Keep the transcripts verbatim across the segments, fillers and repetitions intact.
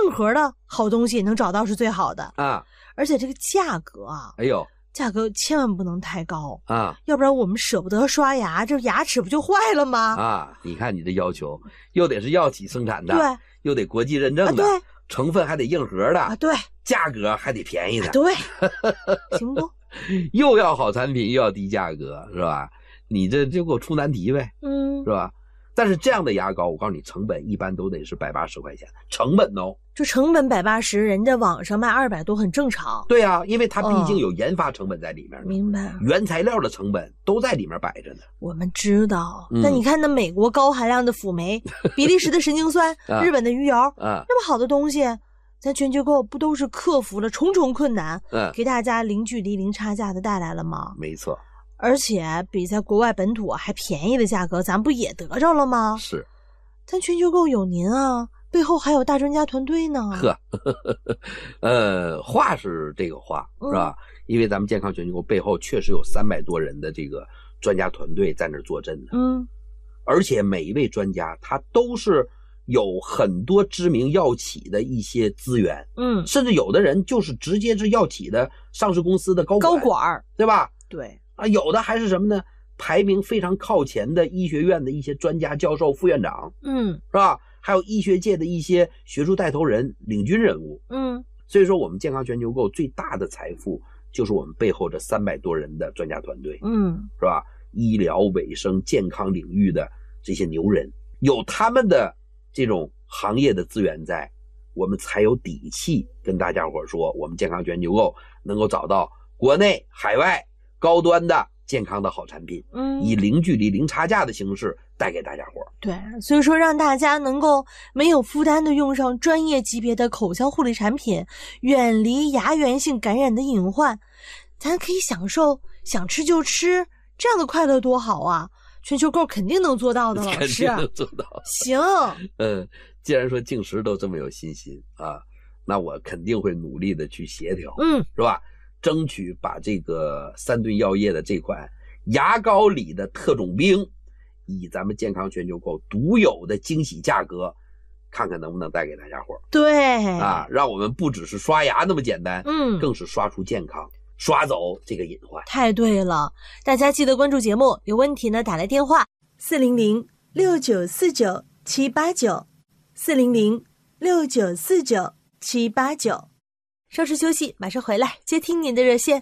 硬核的好东西能找到是最好的啊。 而且这个价格啊， 哎呦， 价格千万不能太高啊， 要不然我们舍不得刷牙，这牙齿不就坏了吗？ 啊，你看你这要求，又得是药企生产的， 对， 又得国际认证的， 啊、对， 成分还得硬核的， 啊，对， 价格还得便宜的， 啊、对，行不？ 又要好产品，又要低价格，是吧？你这就给我出难题呗， 嗯， 是吧？但是这样的牙膏，我告诉你，成本一般都得是百八十块钱，成本哦。 这成本百八十，人家网上卖二百多很正常。 对啊，因为它毕竟有研发成本在里面、 嗯、明白。 原材料的成本都在里面摆着呢。 我们知道， 嗯、 但你看那美国高含量的辅酶，比利时的神经酸， 啊、 日本的鱼油， 啊， 那么好的东西，咱全球购不都是克服了重重困难， 嗯， 给大家零距离、零差价的带来了吗？ 没错。 而且比在国外本土还便宜的价格，咱不也得着了吗？ 是， 咱全球购有您啊，背后还有大专家团队呢。 呵，呵呵呵呃，话是这个话，是吧？嗯、因为咱们健康全球购背后确实有三百多人的这个专家团队在那儿坐镇的， 嗯， 而且每一位专家他都是有很多知名药企的一些资源， 嗯， 甚至有的人就是直接是药企的上市公司的高管， 高管， 对吧？ 对。 啊，有的还是什么呢？排名非常靠前的医学院的一些专家、教授、副院长， 嗯， 是吧？还有医学界的一些学术带头人、领军人物， 嗯。 所以说，我们健康全球购最大的财富就是我们背后这三百多人的专家团队， 嗯， 是吧？医疗卫生健康领域的这些牛人，有他们的这种行业的资源在，我们才有底气跟大家伙说，我们健康全球购能够找到国内海外高端的健康的好产品， 嗯， 以零距离零差价的形式带给大家伙。 对，所以说让大家能够没有负担的用上专业级别的口腔护理产品，远离牙源性感染的隐患，咱可以享受想吃就吃，这样的快乐多好啊！全球购肯定能做到的，老师肯定能做到。 行， 嗯，既然说静时都这么有信心啊，那我肯定会努力的去协调， 嗯， 是吧？争取把这个三顿药业的这款牙膏里的特种兵，以咱们健康全球购独有的惊喜价格，看看能不能带给大家伙。 对啊，让我们不只是刷牙那么简单， 嗯， 更是刷出健康，刷走这个隐患。 太对了，大家记得关注节目，有问题呢打来电话四零零六九四九七八九四零零六九四九七八九。稍事休息，马上回来接听您的热线。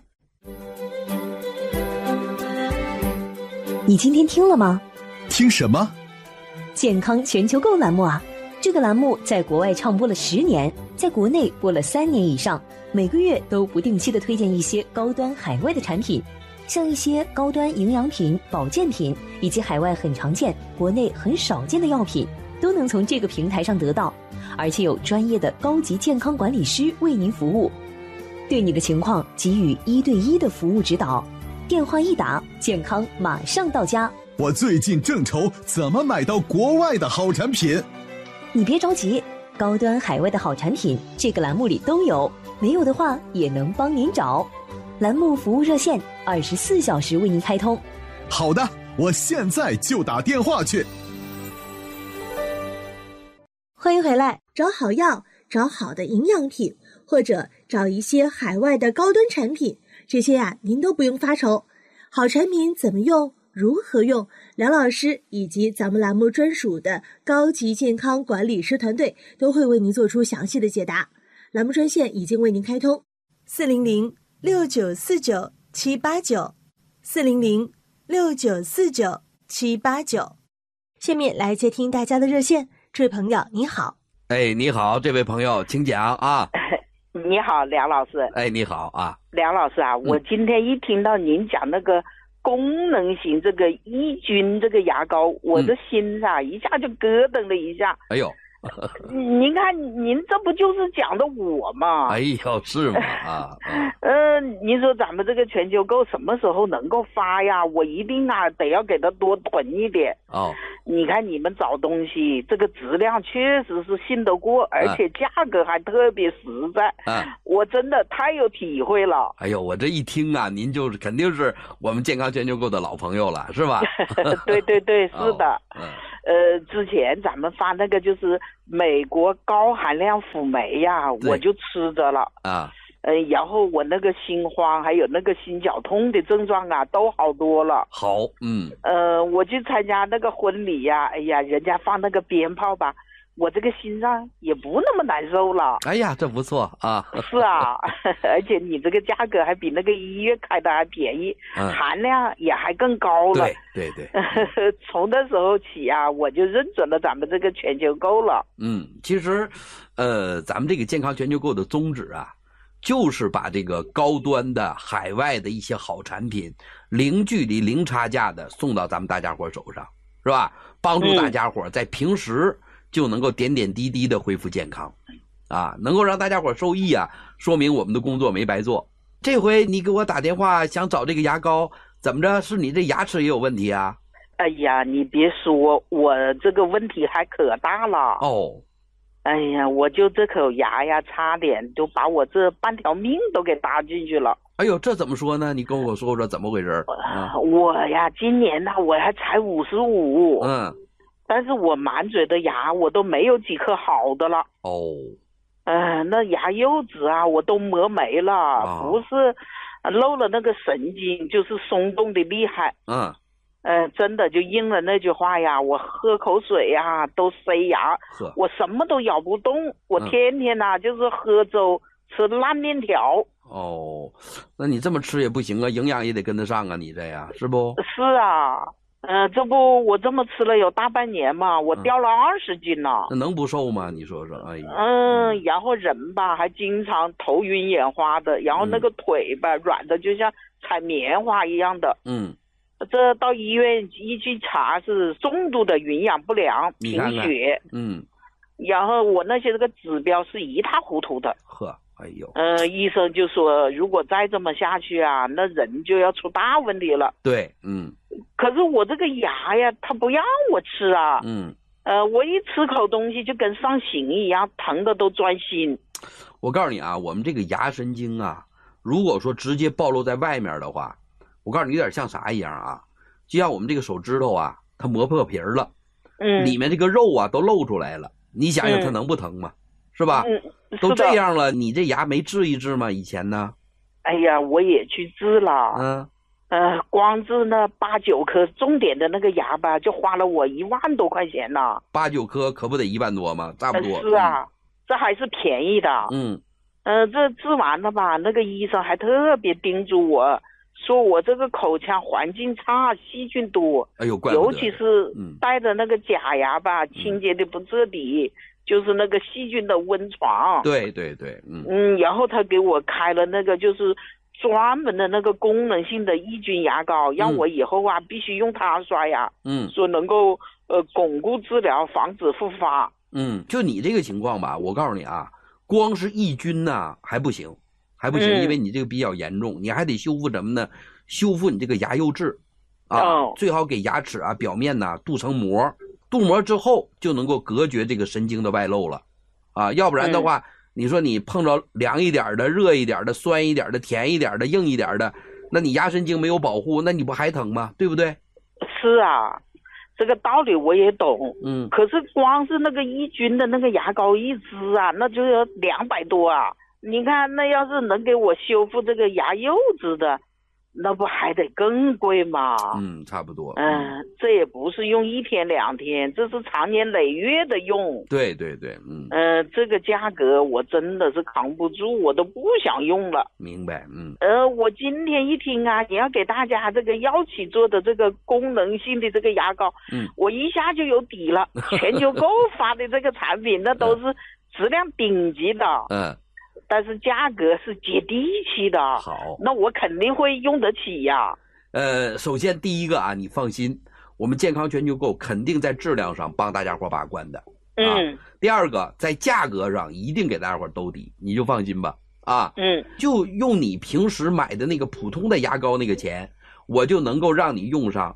你今天听了吗？ 听什么？ 健康全球购栏目啊！这个栏目在国外唱播了十年，在国内播了三年以上，每个月都不定期的推荐一些高端海外的产品，像一些高端营养品、保健品，以及海外很常见、国内很少见的药品，都能从这个平台上得到。而且有专业的高级健康管理师为您服务，对你的情况给予一对一的服务指导。电话一打，健康马上到家。 我最近正愁怎么买到国外的好产品。 你别着急，高端海外的好产品这个栏目里都有，没有的话也能帮您找。栏目服务热线二十四小时为您开通。 好的，我现在就打电话去。 欢迎回来，找好药，找好的营养品，或者找一些海外的高端产品，这些呀、啊、您都不用发愁。好产品怎么用，如何用，梁老师以及咱们栏目专属的高级健康管理师团队都会为您做出详细的解答。栏目专线已经为您开通四零零六九四九七八九四零零六九四九七八九。下面来接听大家的热线。这位朋友你好。 哎，你好，这位朋友请讲啊。 你好，梁老师。 哎，你好啊。 梁老师啊、嗯、我今天一听到您讲那个功能型这个抑菌这个牙膏，我的心啊、嗯、一下就咯噔了一下。 哎呦， 您看您这不就是讲的我吗？ 哎呦，是吗？啊， 呃，您说咱们这个全球购什么时候能够发呀？我一定啊得要给他多囤一点。 哦， 你看你们找东西，这个质量确实是信得过，而且价格还特别实在。 啊， 我真的太有体会了。 哎呦，我这一听啊，您就是肯定是我们健康全球购的老朋友了，是吧？ 对对对，是的。 哦嗯、 呃，之前咱们发那个就是美国高含量辅酶呀，我就吃着了。 啊。 呃，然后我那个心慌还有那个心绞痛的症状啊，都好多了。 好，嗯。 呃，我去参加那个婚礼呀、啊，哎呀，人家放那个鞭炮吧，我这个心脏也不那么难受了。 哎呀，这不错啊。 是啊，而且你这个价格还比那个医院开的还便宜，嗯、含量也还更高了。 对对对。 从那时候起啊，我就认准了咱们这个全球购了。 嗯，其实，呃，咱们这个健康全球购的宗旨啊。就是把这个高端的海外的一些好产品，零距离、零差价的送到咱们大家伙手上，是吧？帮助大家伙在平时就能够点点滴滴的恢复健康，啊，能够让大家伙受益啊，说明我们的工作没白做。这回你给我打电话想找这个牙膏，怎么着？是你这牙齿也有问题啊？ 哎呀，你别说，我这个问题还可大了哦。 哎呀，我就这口牙呀，差点就把我这半条命都给搭进去了。 哎呦，这怎么说呢？你跟我说说怎么回事？ 啊、我呀，今年呢，我还才五十五， 嗯， 但是我满嘴的牙，我都没有几颗好的了。 哦， 嗯、呃，那牙釉质啊，我都磨没了，哦、不是漏了那个神经，就是松动的厉害。 嗯。 呃，真的就应了那句话呀，我喝口水呀都塞牙，我什么都咬不动，我天天呐、啊嗯、就是喝粥吃烂面条。 哦，那你这么吃也不行啊，营养也得跟得上啊，你这样是不？ 是啊，呃，这不我这么吃了有大半年嘛，我掉了二十斤了、 嗯。那能不瘦吗？你说说，哎呀。 嗯，然后人吧还经常头晕眼花的，然后那个腿吧、嗯、软的就像踩棉花一样的。 嗯。 这到医院一去查是重度的营养不良贫血， 嗯， 然后我那些这个指标是一塌糊涂的。 呵，哎呦， 嗯、呃，医生就说如果再这么下去啊，那人就要出大问题了。 对，嗯。 可是我这个牙呀，他不让我吃啊， 嗯， 呃，我一吃口东西就跟上刑一样，疼的都钻心。 我告诉你啊，我们这个牙神经啊，如果说直接暴露在外面的话。我告诉你，有点像啥一样啊？就像我们这个手指头啊，它磨破皮了， 嗯， 里面这个肉啊都露出来了。你想想，它能不疼吗？嗯、是吧？ 嗯， 都这样了，你这牙没治一治吗？以前呢？ 哎呀，我也去治了， 嗯， 呃，光治那八九颗重点的那个牙吧，就花了我一万多块钱呢。 八九颗可不得一万多吗？差不多。 呃、是啊、嗯，这还是便宜的。 嗯， 呃，这治完了吧，那个医生还特别叮嘱我。说我这个口腔环境差，细菌多， 哎呦，怪尤其是戴的那个假牙吧， 嗯、 清洁的不彻底，就是那个细菌的温床。 对对对，嗯嗯，然后他给我开了那个就是专门的那个功能性的抑菌牙膏，让我以后啊、嗯、必须用它刷牙。 嗯， 说能够呃巩固治疗，防止复发。 嗯，就你这个情况吧，我告诉你啊，光是抑菌呐还不行。还不行， 嗯、 因为你这个比较严重，你还得修复什么呢？修复你这个牙釉质，啊， 哦、 最好给牙齿啊表面呢镀成膜，镀膜之后就能够隔绝这个神经的外露了，啊，要不然的话，嗯、你说你碰着凉一点的、热一点的、酸一点的、甜一点的、硬一点的，那你牙神经没有保护，那你不还疼吗？对不对？ 是啊，这个道理我也懂， 嗯， 可是光是那个抑菌的那个牙膏一支啊，那就要两百多啊。你看，那要是能给我修复这个牙釉质的，那不还得更贵吗？ 嗯，差不多。 嗯、呃，这也不是用一天两天，这是长年累月的用。 对对对，嗯。 呃，这个价格我真的是扛不住，我都不想用了。 明白，嗯。 呃，我今天一听啊，你要给大家这个药企做的这个功能性的这个牙膏， 嗯， 我一下就有底了。全球购发的这个产品，那都是质量顶级的。 嗯。 但是价格是接地气的， 好， 那我肯定会用得起呀。 呃，首先第一个啊，你放心，我们健康全球购肯定在质量上帮大家伙把关的。 嗯。 啊、第二个，在价格上一定给大家伙兜底，你就放心吧。啊， 嗯， 就用你平时买的那个普通的牙膏那个钱，我就能够让你用上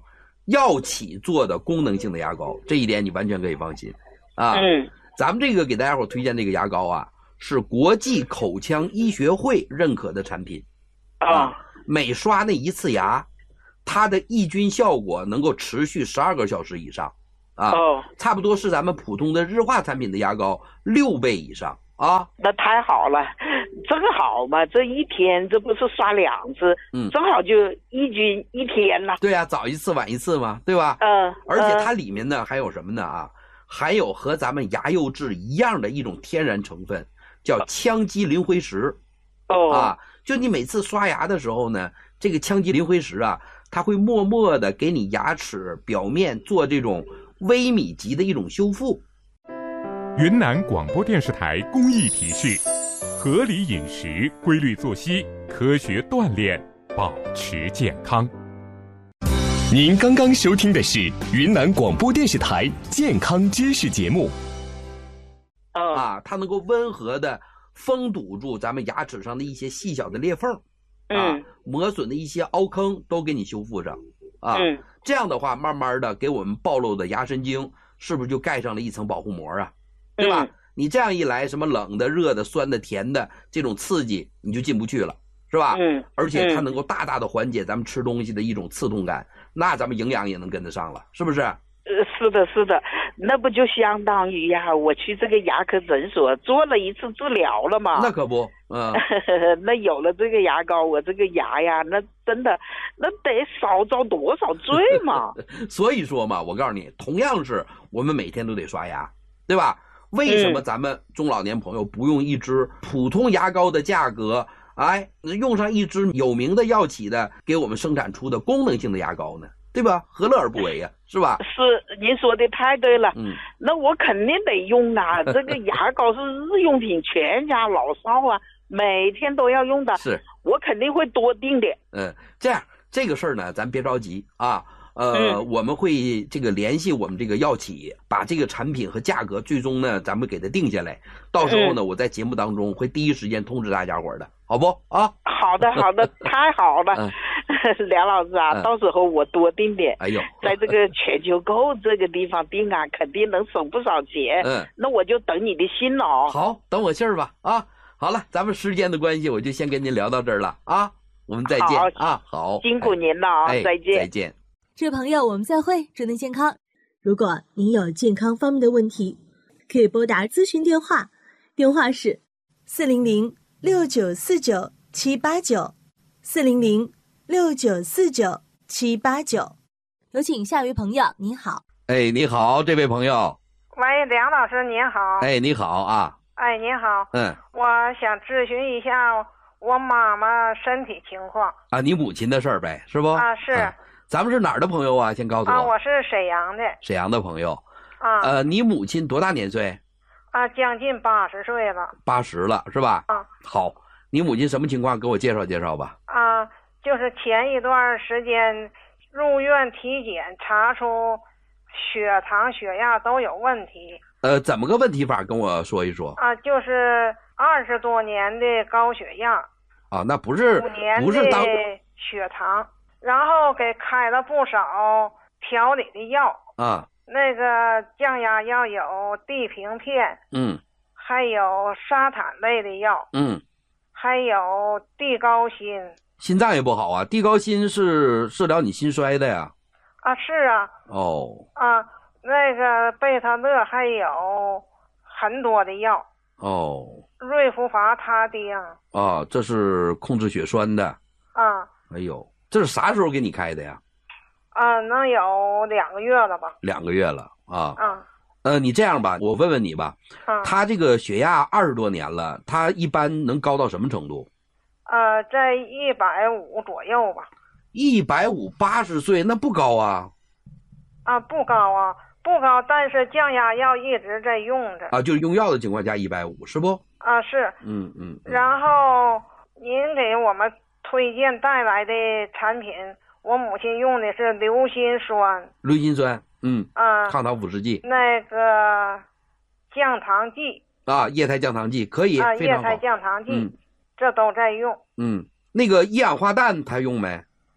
药企做的功能性的牙膏，这一点你完全可以放心啊。 嗯， 咱们这个给大家伙推荐这个牙膏啊，是国际口腔医学会认可的产品啊。每刷那一次牙，它的抑菌效果能够持续十二个小时以上啊， 哦， 差不多是咱们普通的日化产品的牙膏六倍以上啊。 那太好了，正好嘛，这一天这不是刷两次， 嗯， 正好就抑菌一天了。 对呀、啊，早一次晚一次嘛，对吧？ 嗯、呃， 而且它里面呢还有什么呢啊？含有和咱们牙釉质一样的一种天然成分，叫羟基磷灰石。 哦啊，就你每次刷牙的时候呢，这个羟基磷灰石啊，它会默默的给你牙齿表面做这种微米级的一种修复。 云南广播电视台公益提示：合理饮食、规律作息、科学锻炼，保持健康。 您刚刚收听的是云南广播电视台健康知识节目。 啊，它能够温和的封堵住咱们牙齿上的一些细小的裂缝，啊， 嗯， 磨损的一些凹坑都给你修复上，啊， 嗯， 这样的话，慢慢的给我们暴露的牙神经是不是就盖上了一层保护膜啊？对吧？ 嗯， 你这样一来，什么冷的、热的、酸的、甜的这种刺激，你就进不去了，是吧？ 嗯， 而且它能够大大的缓解咱们吃东西的一种刺痛感，那咱们营养也能跟得上了，是不是？ 呃，是的，是的，那不就相当于呀，我去这个牙科诊所做了一次治疗了嘛？ 那可不，嗯， 那有了这个牙膏，我这个牙呀，那真的，那得少遭多少罪嘛？ 所以说嘛，我告诉你，同样是我们每天都得刷牙，对吧？为什么咱们中老年朋友不用一支普通牙膏的价格，哎，用上一支有名的药企的给我们生产出的功能性的牙膏呢？对吧？何乐而不为呀？是吧？ 是，您说的太对了。 嗯， 那我肯定得用啊，这个牙膏是日用品，全家老少啊每天都要用的。 是， 我肯定会多订点。 嗯，这样这个事儿呢，咱别着急啊。呃、 嗯， 我们会这个联系我们这个药企，把这个产品和价格最终呢，咱们给它定下来。到时候呢， 嗯， 我在节目当中会第一时间通知大家伙的，好不啊？ 好的，好的，太好了。 嗯梁老师啊， 嗯， 到时候我多订点。 哎呦， 在这个全球购这个地方订啊，肯定能省不少钱。 嗯， 那我就等你的信了哦。 好，等我信儿吧啊。好了，咱们时间的关系，我就先跟您聊到这儿了啊。我们再见啊。好， 辛苦您了啊， 哎， 再见。 再见。 这位朋友，我们再会，祝您健康。如果您有健康方面的问题，可以拨打咨询电话，电话是四零零六九四九七八九，四零零六九四九七八九。有请下一位朋友，您好。 哎，你好，这位朋友。 喂，梁老师您好。 哎，你好啊。 哎，您好。 嗯， 我想咨询一下我妈妈身体情况。 啊，你母亲的事儿呗，是不？ 啊，是。 啊，咱们是哪儿的朋友啊？先告诉我。 啊，我是沈阳的。 沈阳的朋友。 啊。 呃，你母亲多大年岁？ 啊，将近八十岁了。 八十了，是吧？ 啊。 好，你母亲什么情况？给我介绍介绍吧。 啊，就是前一段时间入院体检，查出血糖、血压都有问题。 呃，怎么个问题法？跟我说一说。 啊，就是二十多年的高血压。 啊，那不是五年不是当的血糖，然后给开了不少调理的药。 啊。 那个降压药有地平片， 嗯， 还有沙坦类的药， 嗯， 还有地高辛。 心脏也不好啊，地高辛是治疗你心衰的呀。 啊，是啊。 哦。 啊，那个贝塔乐还有很多的药。 哦。 瑞福伐他汀。 啊，这是控制血栓的。 啊。 哎呦，这是啥时候给你开的呀？ 啊，能有两个月了吧？ 两个月了啊。 啊。 呃，你这样吧，我问问你吧。 啊。 他这个血压二十多年了，他一般能高到什么程度？ 呃，在一百五左右吧。 一百五，八十岁那不高啊。 啊，不高啊，不高，但是降压药一直在用着。 啊，就是用药的情况下一百五，是不？ 啊，是。 嗯嗯。嗯然后您给我们推荐带来的产品，我母亲用的是硫辛酸。 硫辛酸，嗯。 啊。 抗糖辅食剂。 那个降糖剂。 啊，液态降糖剂可以。 啊， 非常好。 液态降糖剂。 嗯。 这都在用。 嗯，那个一氧化氮他用没？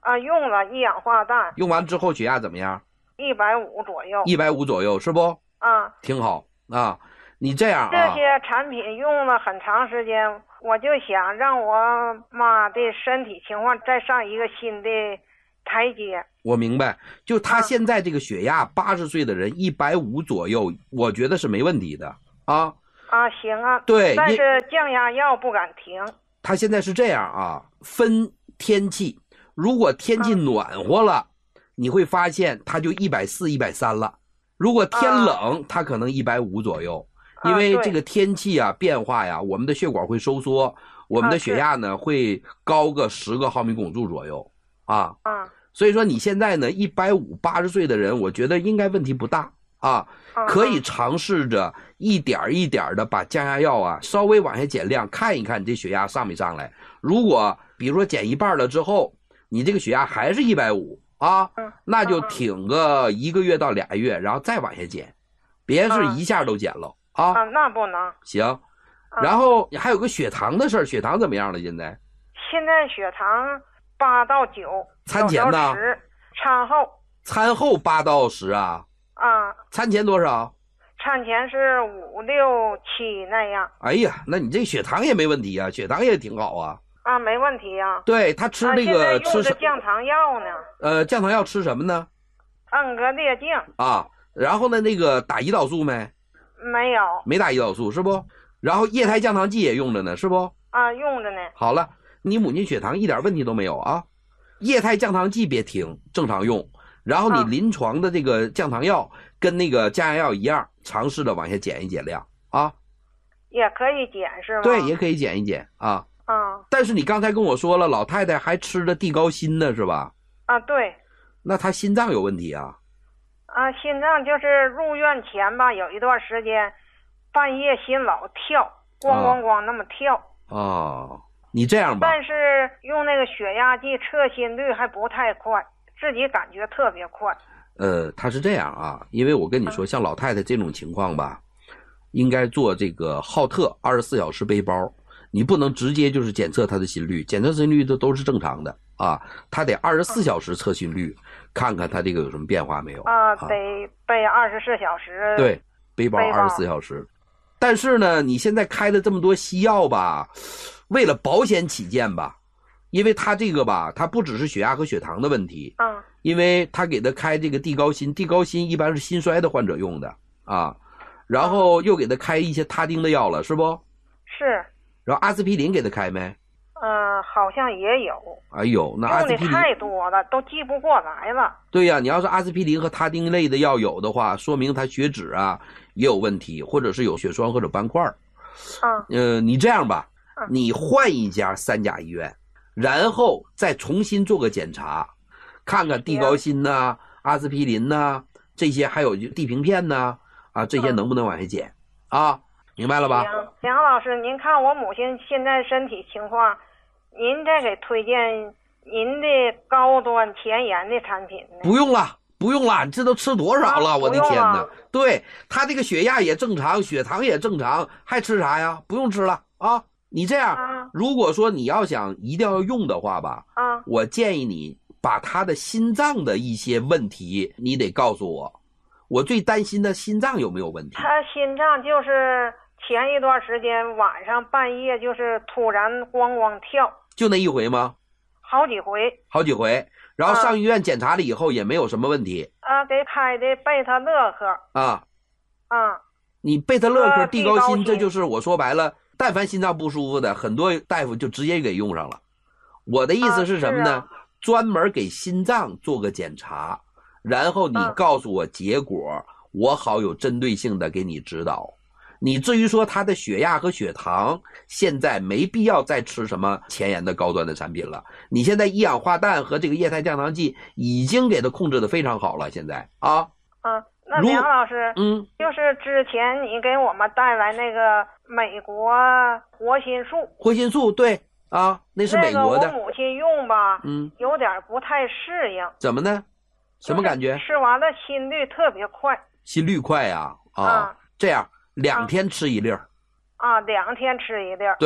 啊，用了一氧化氮。 用完之后血压怎么样？ 一百五左右。 一百五左右是不？ 啊， 挺好啊。你这样啊， 这些产品用了很长时间，我就想让我妈的身体情况再上一个新的台阶。 我明白，就他现在这个血压，八十岁的人一百五左右，我觉得是没问题的啊。 啊，行啊。 对， 但是降压药不敢停。 他现在是这样啊，分天气，如果天气暖和了，啊、你会发现他就一百四、一百三了；如果天冷，啊、他可能一百五左右。因为这个天气啊变化呀，我们的血管会收缩，我们的血压呢会高个十个毫米汞柱左右啊。啊，所以说你现在呢一百五八十岁的人，我觉得应该问题不大啊，可以尝试着一点一点的把降压药啊稍微往下减量，看一看你这血压上没上来。如果比如说减一半了之后，你这个血压还是一百五啊，那就挺个一个月到俩月，然后再往下减，别是一下都减了。啊, 啊，那不能行。然后还有个血糖的事儿，血糖怎么样了？现在？ 现在血糖八到九， 餐前呢？ 十，餐后。 餐后八到十啊？ 啊。 餐前多少？ 餐前是五六七那样。 哎呀，那你这血糖也没问题啊，血糖也挺好啊。 啊，没问题啊。 对他吃那个、 啊、吃的降糖药呢。 呃，降糖药吃什么呢？ 恩格列净。 啊，然后呢，那个打胰岛素没？ 没有， 没打胰岛素是不？然后液态降糖剂也用着呢，是不？ 啊，用着呢。 好了，你母亲血糖一点问题都没有啊，液态降糖剂别停，正常用。然后你临床的这个降糖药跟那个降压药一样，尝试的往下减一减量啊。 也可以减是吗？ 对，也可以减一减啊。 啊。 但是你刚才跟我说了，老太太还吃着地高辛呢，是吧？ 啊，对。 那她心脏有问题啊？ 啊，心脏就是入院前吧，有一段时间，半夜心老跳，咣咣咣那么跳。 哦，你这样吧。 但是用那个血压计测心率还不太快，自己感觉特别快。 呃，他是这样啊，因为我跟你说，像老太太这种情况吧，应该做这个浩特二十四小时背包，你不能直接就是检测她的心率，检测心率都都是正常的啊，他得二十四小时测心率。看看他这个有什么变化没有啊？得背二十四小时。 对，背包二十四小时。但是呢，你现在开的这么多西药吧，为了保险起见吧，因为他这个吧，他不只是血压和血糖的问题， 嗯， 因为他给他开这个地高辛，地高辛一般是心衰的患者用的啊，然后又给他开一些他汀的药了，是不？ 是。 然后阿司匹林给他开没？ 嗯，好像也有。 哎呦，那阿司匹林用的太多了，都记不过来了。 对呀、啊，你要是阿司匹林和他汀类的药有的话，说明他血脂啊也有问题，或者是有血栓或者斑块。 嗯， 呃，你这样吧， 嗯、 你换一家三甲医院，然后再重新做个检查，看看地高辛呐、阿司匹林呐这些，还有地平片呐啊这些能不能往下减、嗯、啊？明白了吧？ 行，梁老师，您看我母亲现在身体情况。您再给推荐您的高端前沿的产品呢？ 不用了，不用了，这都吃多少了？啊、我的天哪！ 啊、 对他这个血压也正常，血糖也正常，还吃啥呀？不用吃了啊！你这样， 啊、 如果说你要想一定要用的话吧， 啊， 我建议你把他的心脏的一些问题，你得告诉我。我最担心的心脏有没有问题？ 他心脏就是前一段时间晚上半夜就是突然咣咣跳。 就那一回吗？ 好几回， 好几回，然后上医院检查了以后也没有什么问题。 啊，给开的贝塔乐克。 啊， 啊， 你贝塔乐克、地高辛， 辛这就是我说白了，但凡心脏不舒服的，很多大夫就直接给用上了。我的意思是什么呢？ 啊啊、 专门给心脏做个检查，然后你告诉我结果，啊、我好有针对性的给你指导。你至于说他的血压和血糖，现在没必要再吃什么前沿的高端的产品了。你现在一氧化氮和这个液态降糖剂已经给他控制的非常好了，现在啊。 啊，那梁老师， 嗯， 就是之前你给我们带来那个美国活心素， 活心素对啊，那是美国的。 那个我母亲用吧， 嗯， 有点不太适应。 怎么呢？什么感觉？ 吃完了心率特别快。 心率快呀、啊？啊， 啊这样。两天吃一粒儿， 啊，两天吃一粒儿。 对，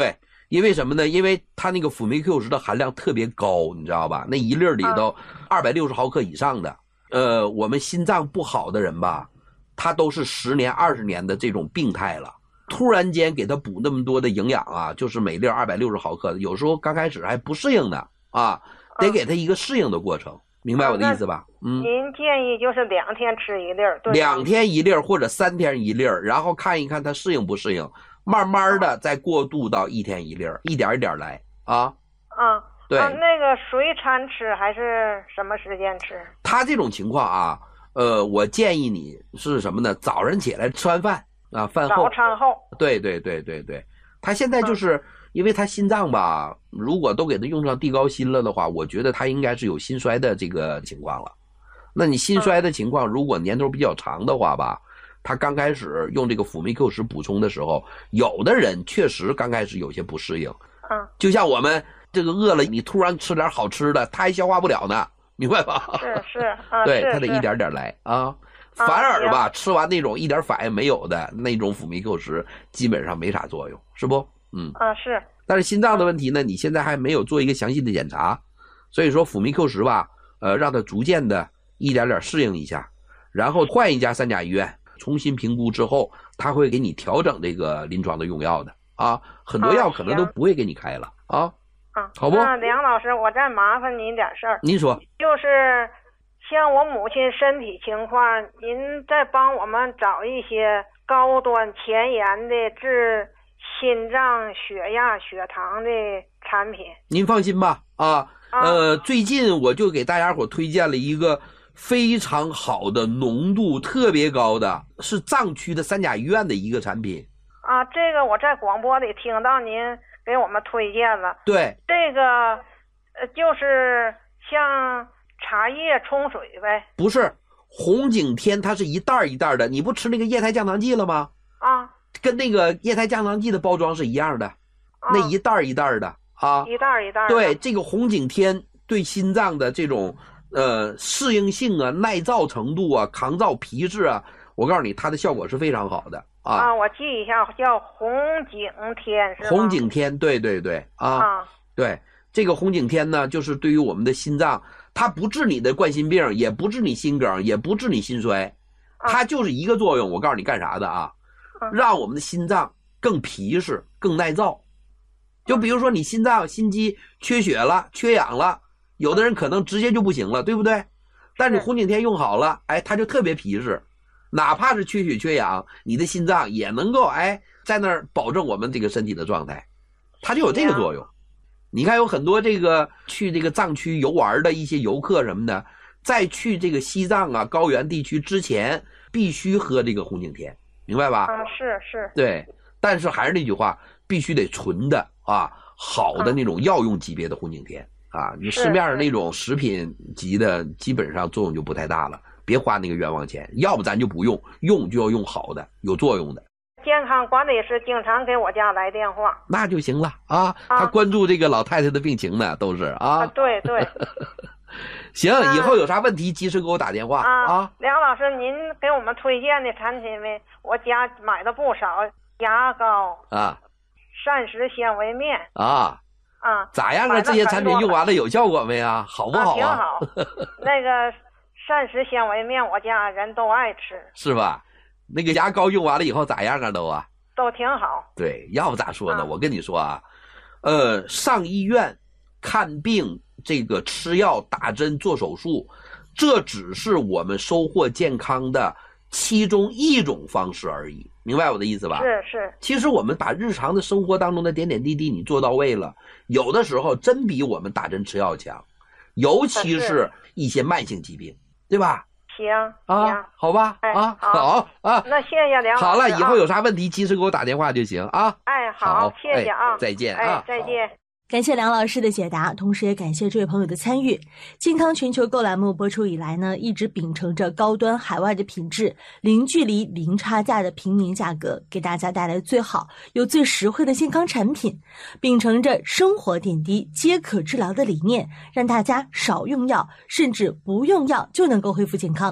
因为什么呢？因为它那个辅酶 Q 十的含量特别高，你知道吧？那一粒里头二百六十毫克以上的，呃，我们心脏不好的人吧，他都是十年、二十年的这种病态了。突然间给他补那么多的营养啊，就是每粒二百六十毫克，有时候刚开始还不适应呢啊，得给他一个适应的过程，明白我的意思吧？嗯。 您建议就是两天吃一粒儿，对。 两天一粒儿或者三天一粒儿，然后看一看他适应不适应。慢慢的再过渡到一天一粒儿，一点一点来啊。 啊， 对， 啊，那个随餐吃还是什么时间吃？ 他这种情况啊，呃，我建议你是什么呢？早上起来吃完饭啊，饭后。 早餐后。 对对对对对，他现在就是、嗯、因为他心脏吧，如果都给他用上地高辛了的话，我觉得他应该是有心衰的这个情况了。那你心衰的情况，如果年头比较长的话吧。他刚开始用这个辅酶 Q 十补充的时候，有的人确实刚开始有些不适应。 嗯， 就像我们这个饿了，你突然吃点好吃的，他还消化不了呢，明白吧？ 是是啊， 对， 是他得一点点来啊。反而吧，吃完那种一点反应没有的那种辅酶 Q 十，基本上没啥作用，是不？嗯啊是。 但是心脏的问题呢，你现在还没有做一个详细的检查，所以说辅酶 Q 十吧，呃，让它逐渐的一点点适应一下，然后换一家三甲医院。重新评估之后，他会给你调整这个临床的用药的啊，很多药可能都不会给你开了啊。 啊， 好不？ 那梁老师，我再麻烦您点事儿。 您说。 就是像我母亲身体情况，您再帮我们找一些高端前沿的治心脏、血压、血糖的产品。 您放心吧，啊， 啊呃，最近我就给大家伙推荐了一个。非常好的浓度特别高的，是藏区的三甲医院的一个产品啊。这个我在广播里听到您给我们推荐了。 对， 这个呃就是像茶叶冲水呗？ 不是，红景天它是一袋一袋的，你不吃那个液态降糖剂了吗？ 啊， 跟那个液态降糖剂的包装是一样的， 啊、 那一袋一袋的啊， 一袋一袋的。 对，这个红景天对心脏的这种。呃，适应性啊，耐造程度啊，抗造皮质啊，我告诉你，它的效果是非常好的啊。 啊，我记一下，叫红景天是吗？ 红景天，对对对啊， 啊对，这个红景天呢，就是对于我们的心脏，它不治你的冠心病，也不治你心梗，也不治你心衰，它就是一个作用。我告诉你干啥的啊？让我们的心脏更皮实、更耐造。就比如说你心脏、心肌缺血了、缺氧了。有的人可能直接就不行了，对不对？但是红景天用好了，哎，它就特别皮实，哪怕是缺血缺氧，你的心脏也能够哎在那儿保证我们这个身体的状态，它就有这个作用。你看有很多这个去这个藏区游玩的一些游客什么的，在去这个西藏啊高原地区之前，必须喝这个红景天，明白吧？ 啊，是是。 对，但是还是那句话，必须得纯的啊，好的那种药用级别的红景天。啊，你市面上那种食品级的，基本上作用就不太大了，别花那个冤枉钱。要不咱就不用，用就要用好的，有作用的。 健康管理师经常给我家来电话， 那就行了啊。啊他关注这个老太太的病情呢，都是啊。 啊对对。 行，以后有啥问题及时给我打电话啊。 啊梁老师，您给我们推荐的产品没？我家买的不少，牙膏啊， 膳食纤维面啊。 啊， 咋样啊？这些产品用完了有效果没啊？好不好啊？ 挺好。那个膳食纤维面，我家人都爱吃， 是吧？那个牙膏用完了以后咋样啊？都啊， 都挺好。 对，要不咋说呢？ 啊、 我跟你说啊，呃，上医院看病，这个吃药、打针、做手术，这只是我们收获健康的其中一种方式而已。明白我的意思吧？ 是是。 其实我们把日常的生活当中的点点滴滴你做到位了，有的时候真比我们打针吃药强，尤其是一些慢性疾病，对吧？ 行啊，好吧， 哎、 啊， 好, 好啊， 那谢谢梁老师。 好了，以后有啥问题及时给我打电话就行啊。 哎，好， 好谢谢啊， 哎、再见啊， 哎，再见。 感谢梁老师的解答，同时也感谢这位朋友的参与。健康全球购栏目播出以来呢，一直秉承着高端海外的品质，零距离零差价的平民价格，给大家带来最好又最实惠的健康产品，秉承着生活点滴皆可治疗的理念，让大家少用药，甚至不用药就能够恢复健康。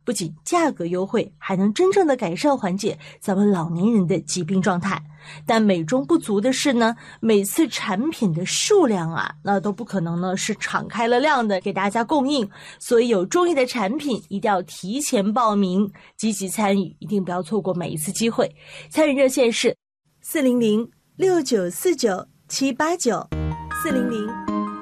不仅价格优惠，还能真正的改善缓解咱们老年人的疾病状态。但美中不足的是呢，每次产品的数量啊，那都不可能呢是敞开了量的给大家供应，所以有中意的产品一定要提前报名，积极参与，一定不要错过每一次机会。参与热线是四零零六九四九七八九四零零。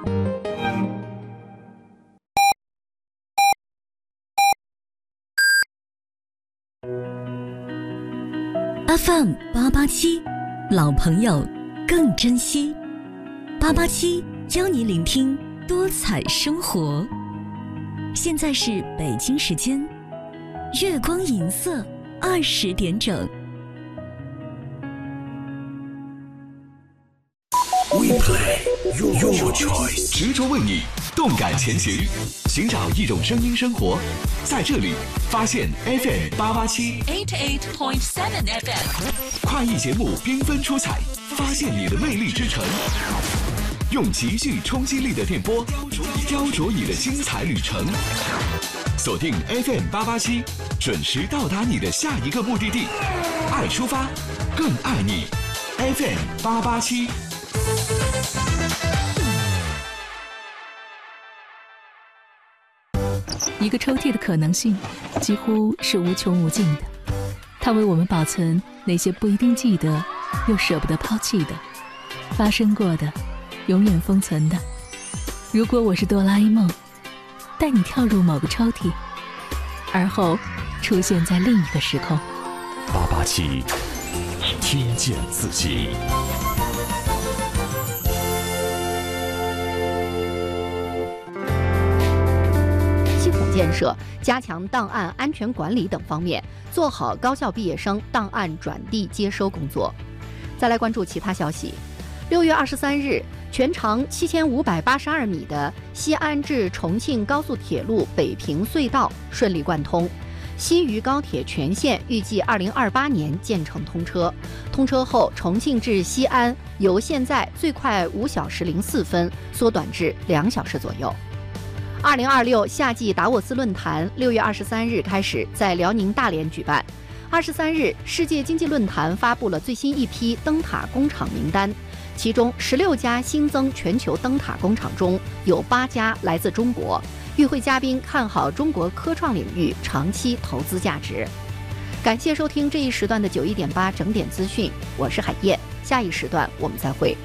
F M 八八七，老朋友更珍惜。八八七邀你聆听多彩生活。现在是北京时间月光银色二十点整。 We play your choice， 执着为你，动感前行，寻找一种声音生活，在这里发现 F M 八八七 eight eight point seven F M， 跨艺节目缤纷出彩，发现你的魅力之城，用极具冲击力的电波雕琢你的精彩旅程。锁定 F M 八八七，准时到达你的下一个目的地。爱出发，更爱你。F M 八八七。 一个抽屉的可能性几乎是无穷无尽的，它为我们保存那些不一定记得又舍不得抛弃的，发生过的，永远封存的。如果我是哆啦 A 梦，带你跳入某个抽屉，而后出现在另一个时空。 八八七，听见自己。 建设、加强档案安全管理等方面，做好高校毕业生档案转递接收工作。再来关注其他消息。六月二十三日，全长七千五百八十二米的西安至重庆高速铁路北平隧道顺利贯通，西渝高铁全线预计二零二八年建成通车。通车后，重庆至西安由现在最快五小时零四分缩短至两小时左右。二零二六夏季达沃斯论坛六月二十三日开始在辽宁大连举办。二十三日，世界经济论坛发布了最新一批灯塔工厂名单，其中十六家新增全球灯塔工厂中有八家来自中国。与会嘉宾看好中国科创领域长期投资价值。感谢收听这一时段的九一点八整点资讯，我是海燕，下一时段我们再会。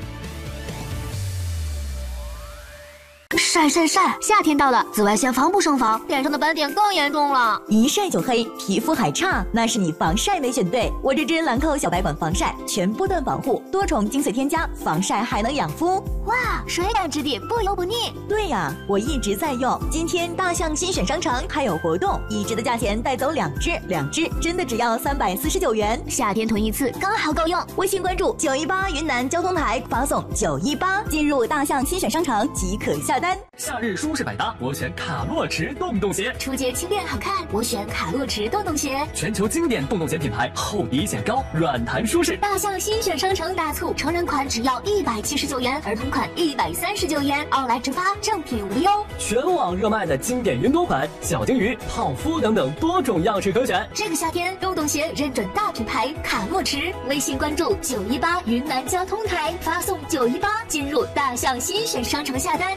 晒晒晒！夏天到了，紫外线防不胜防，脸上的斑点更严重了。 一晒就黑，皮肤还差，那是你防晒没选对。我这支兰蔻小白管防晒，全波段保护，多重精粹添加，防晒还能养肤。 哇，水感质地，不油不腻。 对呀，我一直在用。今天大象新选商城还有活动，一支的价钱带走两支，两支真的只要三百四十九元。 夏天囤一次刚好够用。 微信关注九一八云南交通台，发送九一八进入大象新选商城即可下单。 夏日舒适百搭，我选卡洛驰洞洞鞋。 出街轻便好看，我选卡洛驰洞洞鞋。 全球经典洞洞鞋品牌，厚底显高，软弹舒适。 大象新选商城大促，成人款只要一百七十九元，儿童款一百三十九元，奥莱直发，正品无忧。 全网热卖的经典云朵款、小鲸鱼、泡芙等等多种样式可选。 这个夏天，洞洞鞋认准大品牌卡洛驰。微信关注九一八云南交通台，发送九一八进入大象新选商城下单。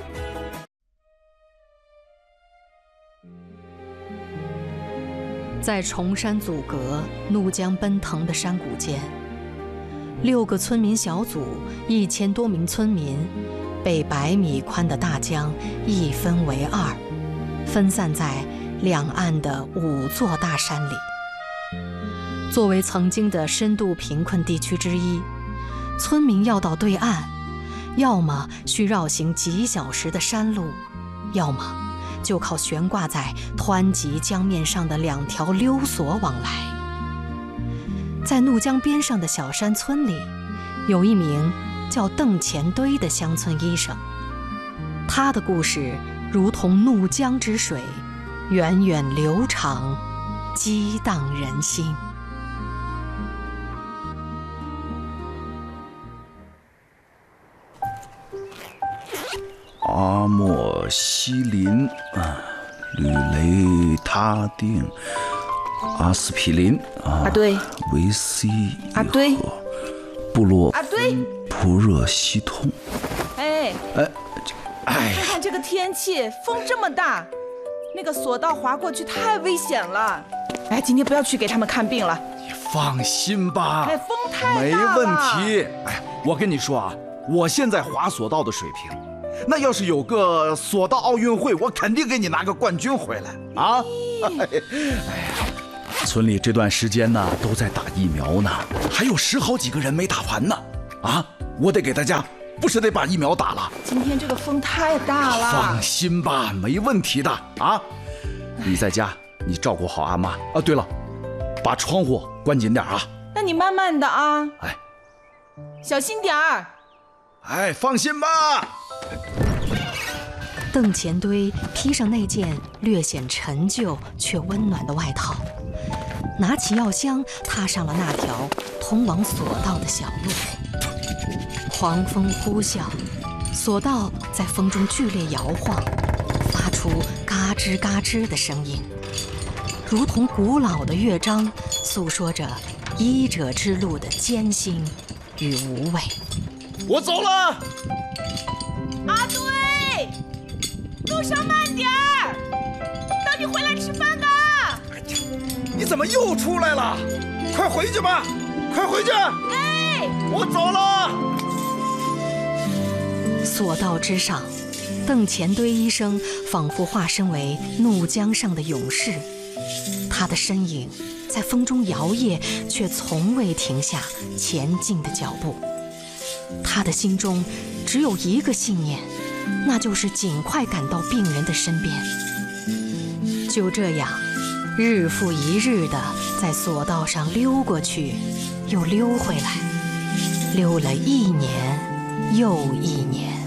在崇山阻隔、怒江奔腾的山谷间，六个村民小组，一千多名村民，被百米宽的大江一分为二，分散在两岸的五座大山里。作为曾经的深度贫困地区之一，村民要到对岸，要么需绕行几小时的山路，要么就靠悬挂在湍急江面上的两条溜索往来。在怒江边上的小山村里，有一名叫邓前堆的乡村医生，他的故事如同怒江之水，源远流长，激荡人心。 阿莫西林啊， 氯雷他定、阿司匹林啊， 啊对， 维 C 啊对， 布洛啊对， 普热西痛。 哎哎，哎， 看看这个天气，风这么大，那个索道滑过去太危险了。哎，今天不要去给他们看病了。 你放心吧， 哎，风太大了， 没问题。哎，我跟你说啊，我现在滑索道的水平，那要是有个索道奥运会，我肯定给你拿个冠军回来啊！哎呀，村里这段时间呢都在打疫苗呢，还有十好几个人没打完呢。啊，我得给大家，不是得把疫苗打了。 今天这个风太大了。 放心吧，没问题的啊！你在家，你照顾好阿妈啊。对了，把窗户关紧点啊。 那你慢慢的啊。 哎， 小心点儿。 哎，放心吧。 邓前堆披上那件略显陈旧却温暖的外套，拿起药箱，踏上了那条通往索道的小路。狂风呼啸，索道在风中剧烈摇晃，发出嘎吱嘎吱的声音，如同古老的乐章，诉说着医者之路的艰辛与无畏。 我走了。 阿堆，路上慢点儿，等你回来吃饭吧。 你怎么又出来了？快回去吧，快回去。 哎， 我走了。 索道之上，邓前堆医生仿佛化身为怒江上的勇士，他的身影在风中摇曳，却从未停下前进的脚步。他的心中只有一个信念，那就是尽快赶到病人的身边。就这样，日复一日地在索道上溜过去，又溜回来，溜了一年又一年。